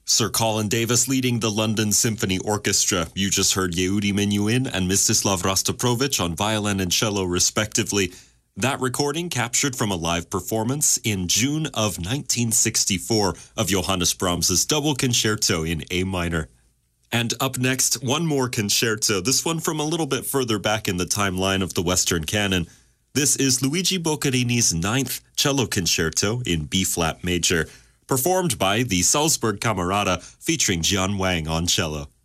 Sir Colin Davis leading the London Symphony Orchestra. You just heard Yehudi Menuhin and Mstislav Rostroprovich on violin and cello, respectively. That recording captured from a live performance in June of 1964 of Johannes Brahms's double concerto in A minor. And up next, one more concerto, this one from a little bit further back in the timeline of the Western canon. This is Luigi Boccherini's 9th cello concerto in B-flat major, performed by the Salzburg Camerata featuring Jian Wang on cello.